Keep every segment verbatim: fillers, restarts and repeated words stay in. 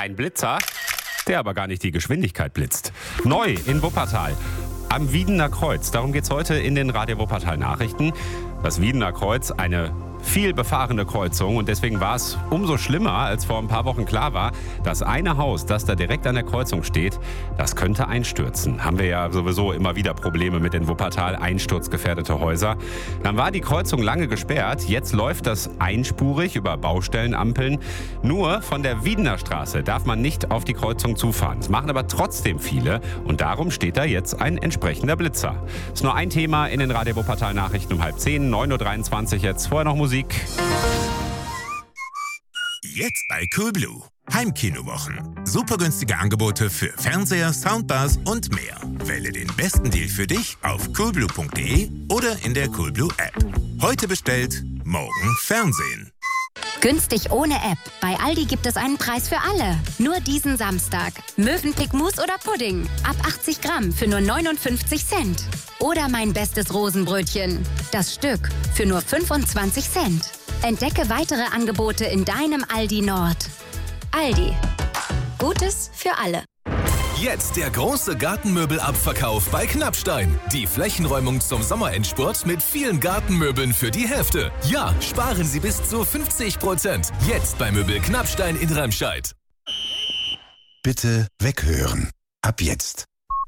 Ein Blitzer, der aber gar nicht die Geschwindigkeit blitzt. Neu in Wuppertal. Am Wiedener Kreuz. Darum geht's heute in den Radio Wuppertal Nachrichten. Das Wiedener Kreuz, eine viel befahrene Kreuzung, und deswegen war es umso schlimmer, als vor ein paar Wochen klar war, das eine Haus, das da direkt an der Kreuzung steht, das könnte einstürzen. Haben wir ja sowieso immer wieder Probleme mit den Wuppertal, einsturzgefährdete Häuser. Dann war die Kreuzung lange gesperrt, jetzt läuft das einspurig über Baustellenampeln. Nur von der Wiedener Straße darf man nicht auf die Kreuzung zufahren. Das machen aber trotzdem viele, und darum steht da jetzt ein entsprechender Blitzer. Das ist nur ein Thema in den Radio Wuppertal Nachrichten um halb zehn, neun Uhr dreiundzwanzig jetzt. Vorher noch Musik. Jetzt bei Coolblue. Heimkinowochen. Super günstige Angebote für Fernseher, Soundbars und mehr. Wähle den besten Deal für dich auf coolblue punkt de oder in der Coolblue App. Heute bestellt, morgen Fernsehen. Günstig ohne App. Bei Aldi gibt es einen Preis für alle. Nur diesen Samstag. Mövenpick Mousse oder Pudding. Ab achtzig Gramm für nur neunundfünfzig Cent. Oder mein bestes Rosenbrötchen. Das Stück für nur fünfundzwanzig Cent. Entdecke weitere Angebote in deinem Aldi Nord. Aldi. Gutes für alle. Jetzt der große Gartenmöbelabverkauf bei Knappstein. Die Flächenräumung zum Sommerendspurt mit vielen Gartenmöbeln für die Hälfte. Ja, sparen Sie bis zu fünfzig Prozent. Jetzt bei Möbel Knappstein in Remscheid. Bitte weghören. Ab jetzt.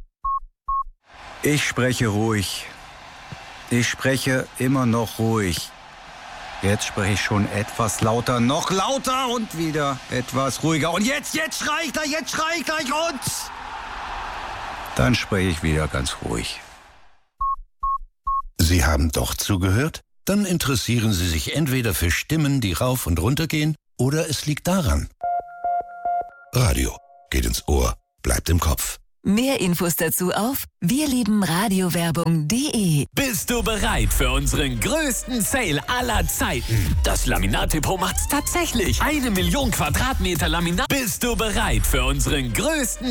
Ich spreche ruhig. Ich spreche immer noch ruhig. Jetzt spreche ich schon etwas lauter, noch lauter und wieder etwas ruhiger. Und jetzt, jetzt schrei ich gleich, jetzt schrei ich gleich und... Dann spreche ich wieder ganz ruhig. Sie haben doch zugehört? Dann interessieren Sie sich entweder für Stimmen, die rauf und runter gehen, oder es liegt daran. Radio geht ins Ohr, bleibt im Kopf. Mehr Infos dazu auf wirliebenradiowerbung punkt de. Bist du bereit für unseren größten Sale aller Zeiten? Das Laminat-Depot macht's tatsächlich. Eine Million Quadratmeter Laminat. Bist du bereit für unseren größten